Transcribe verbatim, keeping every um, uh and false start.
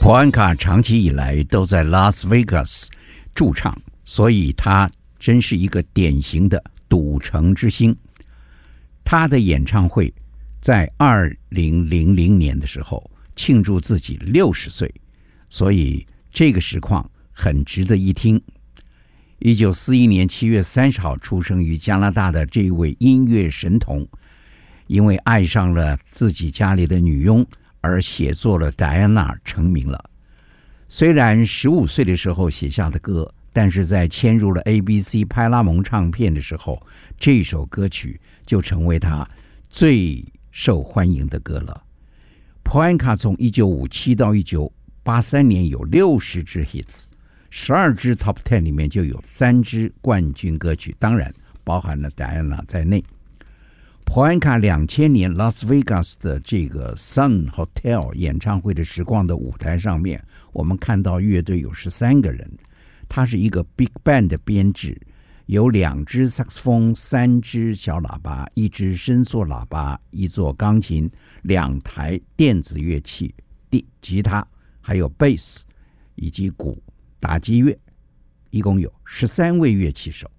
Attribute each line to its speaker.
Speaker 1: 普安卡长期以来都在拉斯维加斯驻唱，所以他真是一个典型的赌城之星。他的演唱会在二零零零年的时候庆祝自己六十岁，所以这个实况很值得一听。一九四一年七月三十号出生于加拿大的这位音乐神童，因为爱上了自己家里的女佣而写作了 Diana 成名了。虽然十五岁的时候写下的歌，但是在签入了 A B C 派拉蒙唱片的时候，这首歌曲就成为他最受欢迎的歌了。普安卡从一九五七到一九八三年有六十支 hits， 十二支 top ten 里面就有三支冠军歌曲，当然包含了 Diana 在内。普安卡两千年拉斯维加斯的这个 Sun Hotel 演唱会的实况的舞台上面，我们看到乐队有十三个人，它是一个 Big Band 的编制，有两支萨克斯风、三支小喇叭、一支伸缩喇叭、一座钢琴、两台电子乐器、吉他，还有贝斯以及鼓、打击乐，一共有十三位乐器手。